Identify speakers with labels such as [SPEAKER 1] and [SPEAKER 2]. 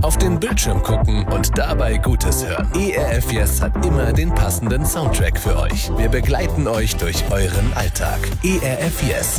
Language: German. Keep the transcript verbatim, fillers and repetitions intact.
[SPEAKER 1] auf den Bildschirm gucken und dabei Gutes hören. E R F Yes hat immer den passenden Soundtrack für euch. Wir begleiten euch durch euren Alltag. E R F Yes.